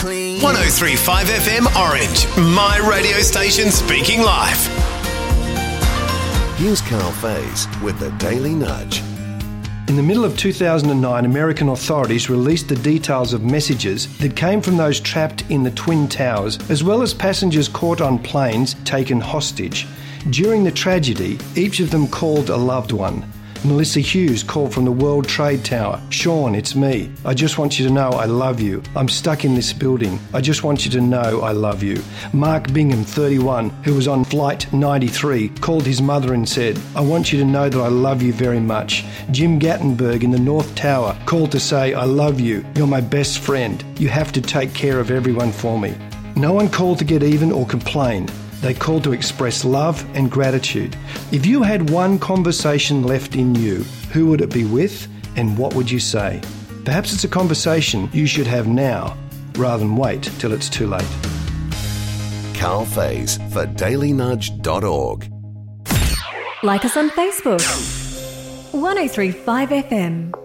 clean. 103.5 FM Orange, my radio station speaking live. Here's Carl Faze with the Daily Nudge. In the middle of 2009, American authorities released the details of messages that came from those trapped in the Twin Towers, as well as passengers caught on planes taken hostage. During the tragedy, each of them called a loved one. Melissa Hughes called from the World Trade Tower. Sean, it's me. I just want you to know I love you. I'm stuck in this building. I just want you to know I love you. Mark Bingham, 31, who was on Flight 93, called his mother and said, I want you to know that I love you very much. Jim Gattenberg in the North Tower called to say, I love you. You're my best friend. You have to take care of everyone for me. No one called to get even or complain. They called to express love and gratitude. If you had one conversation left in you, who would it be with and what would you say? Perhaps it's a conversation you should have now rather than wait till it's too late. Carl Faze for dailynudge.org. Like us on Facebook. 103.5 FM.